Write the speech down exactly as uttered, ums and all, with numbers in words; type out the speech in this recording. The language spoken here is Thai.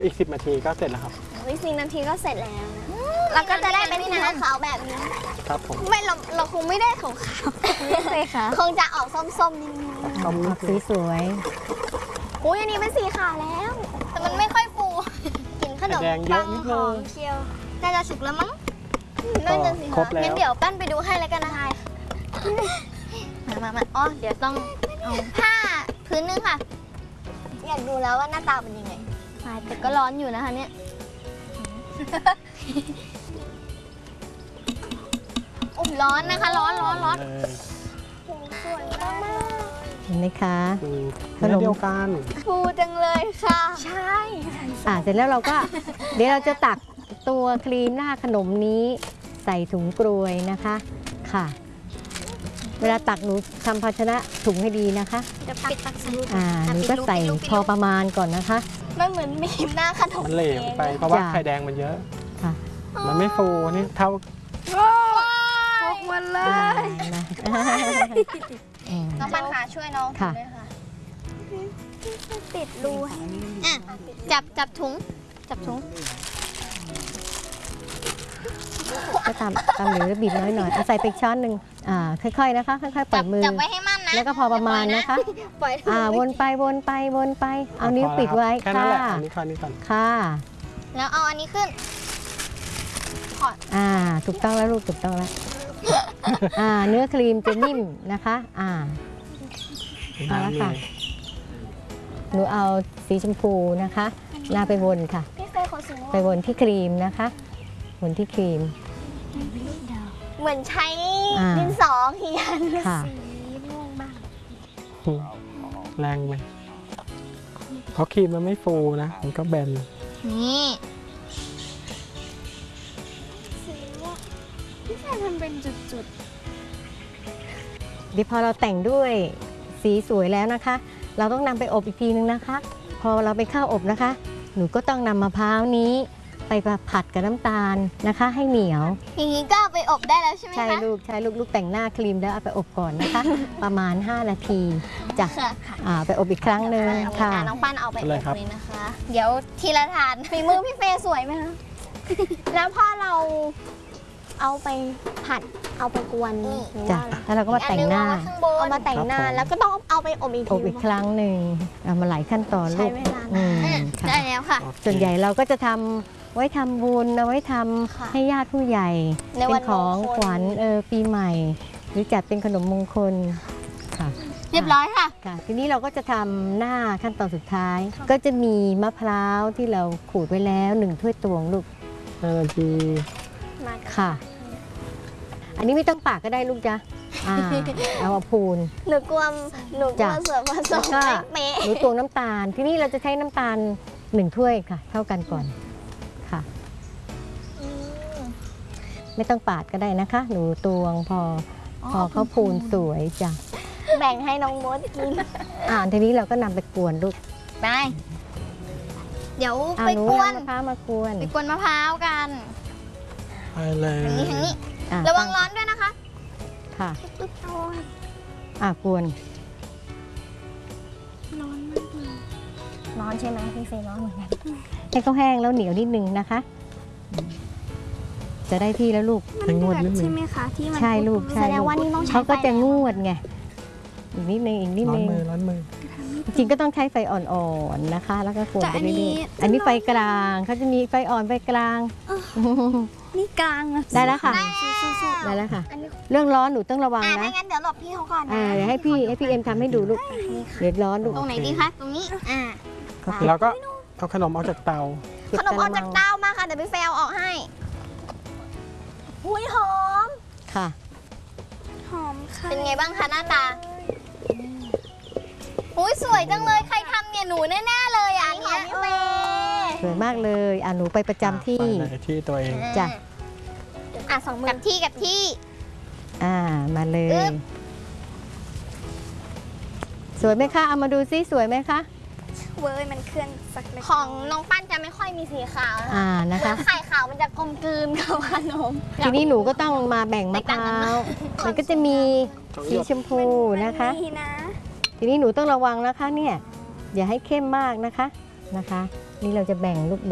อีกสิบนาทีก็เสร็จแล้วครับอีกสิบนาทีก็เสร็จแล้วนะเราก็จะได้เป็นสีขาวแบบนี้ครับผมไม่เราเราคงไม่ได้ขาวขาวไม่ใช่ค่ะคงจะออกส้มๆนิดนึงส้มสีสวยโอ้ยอันนี้เป็นสีขาวแล้วแต่มันไม่ค่อยฟูกินขนมปังหอมเชียวน่าจะสุกแล้วมั้งน่าจะสิคะงั้นเดี๋ยวปั้นไปดูให้แล้วกันนะคะมามามาอ๋อเดี๋ยวต้องเอาผ้าพื้นนึงค่ะอยากดูแล้วว่าหน้าตาเป็นยังไงแต่ก็ร้อนอยู่นะคะเนี่ยอุ่นร้อนนะคะร้อนร้อนร้อนสวยมากเห็นไหมคะขนมเดียวกันฟูจังเลยค่ะใช่อ่าเสร็จแล้วเราก็เดี๋ยวเราจะตักตัวครีมหน้าขนมนี้ใส่ถุงกรวยนะคะค่ะเวลาตักหนูทำภาชนะถุงให้ดีนะคะจะปิดตักใส่อ่าหนูก็ใส่พอประมาณก่อนนะคะมันเหมือนมีหน้าขนมมันเหลวไปเพราะว่าไข่แดงมันเยอะค่ะมันไม่ฟูนี่เท่าพกมันเลยน้องปันขาช่วยน้องด้วยค่ะติดรูอ่ะจับจับถุงจับถุงก็ทำทำหรือบีบน้อยหน่อยเอาใส่ไปช้อนหนึ่งอ่าค่อยๆนะคะค่อยๆปล่อยมือจับไว้ให้มั่นนะแล้วก็พอประมาณนะคะอ่าวนไปวนไปวนไปเอานิ้วปิดไว้ค่ะอันนี้ค่ะนี่ก่อนค่ะแล้วเอาอันนี้ขึ้นอ่าถูกต้องแล้วลูกถูกต้องแล้วอ่าเนื้อครีมจะนิ่มนะคะอ่าเอาละค่ะหนูเอาสีชมพูนะคะลาไปวนค่ะไปวนที่ครีมนะคะวนที่ครีมเหมือนใช้ดินสอเขียนสีม่วงบ้างแรงไหมเพราะครีมมันไม่ฟูนะมันก็แบนนี่สีม่วงพี่แฟนทำเป็นจุดๆดีพอเราแต่งด้วยสีสวยแล้วนะคะเราต้องนำไปอบอีกทีนึงนะคะพอเราไปเข้าอบนะคะหนูก็ต้องนำมะพร้าวนี้ไปผัดกับน้ำตาลนะคะให้เหนียวอย่างนี้ก็เอาไปอบได้แล้วใช่ไหมคะใช่ลูกใช่ลูกลูกแต่งหน้าครีมแล้วเอาไปอบก่อนนะคะ ประมาณห้านาทีจะอ่าไปอบอีกครั้งหนึ่งค่ะน้องปั้นเอาไปอบเลยนะคะเดี๋ยวทีละทานฝีมือพี่เฟย์สวยไหมคะแล้วพอเราเอาไปผัดเอาไปกวนจ้ะแล้วเราก็มาแต่งหน้าเอามาแต่งหน้าแล้วก็ต้องเอาไปอบอีกทีอบอีกครั้งหนึ่งเอามาหลายขั้นตอนลูกได้แล้วค่ะส่วนใหญ่เราก็จะทำไว้ทำบุญเอาไว้ทำให้ญาติผู้ใหญ่เป็นของขวัญเออปีใหม่หรือจัดเป็นขนมมงคลค่ะเรียบร้อยค่ะค่ะทีนี้เราก็จะทำหน้าขั้นตอนสุดท้ายก็จะมีมะพร้าวที่เราขูดไว้แล้วหนึ่งถ้วยตวงลูกห้านาทีค่ะอันนี้ไม่ต้องปากก็ได้ลูกจ้ะเอามาพูนหนูกลัวหนูกลัวเสือผสมไม่หนูตวงน้ำตาลที่นี่เราจะใช้น้ำตาลหนึ่งถ้วยค่ะเท่ากันก่อนค่ะไม่ต้องปาดก็ได้นะคะหนูตวงพอพอเขาพูนสวยจ้ะแบ่งให้น้องมดกินอ่าทีนี้เราก็นำไปกวนลูกได้เดี๋ยวไปกวนมะพร้าวมากวนไปกวนมะพร้าวกันไปเลยทางนี้ทางนี้ระวังร้อนด้วยนะคะค่ะอ่ากวนร้อนมากเลยร้อนใช่ไหมพี่เฟย์ร้อนเหมือนกันให้เขาแห้งแล้วเหนียวนิดนึงนะคะจะได้ที่แล้วลูกงวดนิดนึงใช่ไหมคะที่มันใช่ลูกใช่แสดงว่านี่ต้องใช้เขาก็จะงวดไงอีกนิดนึงอีกนิดนึงร้อนมือร้อนมือจริงก็ต้องใช้ไฟอ่อนๆนะคะแล้วก็กวนไปเรื่อยๆอันนี้ไฟกลางเขาจะมีไฟอ่อนไฟกลางนี่กลางได้แล้วค่ะได้แล้วค่ะเรื่องร้อนหนูต้องระวังนะไม่งั้นเดี๋ยวหลบพี่เขาก่อนนะเดี๋ยวให้พี่ให้พี่เอ็มทำให้ดูลูกเดือดร้อนลูกตรงไหนดีคะตรงนี้อ่าแล้วก็เอาขนมออกจากเตาขนมออกจากเตามาค่ะเดี๋ยวพี่เฟลออกให้หุยหอมค่ะหอมค่ะเป็นไงบ้างคะหน้าตาอุ้ยสวยจังเลยใครทำเนี่ยหนูแน่ๆเลยอ่ะอันนี้สวยมากเลยอ่ะหนูไปประจำที่ที่ตัวเองจ้ะอ่ะสองมือกับที่กับที่อ่ามาเลยสวยไหมคะเอามาดูซิสวยไหมคะเว้ยมันเคลื่อนสักเล็กของน้องปั้นจะไม่ค่อยมีสีขาวอ่านะคะไข่ขาวมันจะกลมกลืนกับขนมทีนี้หนูก็ต้องมาแบ่งมะพร้าวมันก็จะมีสีชมพูนะคะทีนี้หนูต้องระวังนะคะเนี่ยอย่าให้เข้มมากนะคะนะคะนี่เราจะแบ่งลูก